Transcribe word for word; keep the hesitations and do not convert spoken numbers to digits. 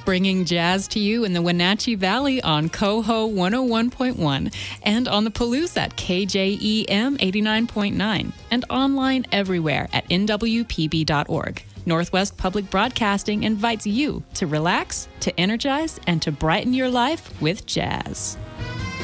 bringing jazz to you in the Wenatchee Valley on Coho one oh one point one and on the Palouse at K J E M eighty-nine point nine and online everywhere at N W P B dot org. Northwest Public Broadcasting invites you to relax, to energize, and to brighten your life with jazz.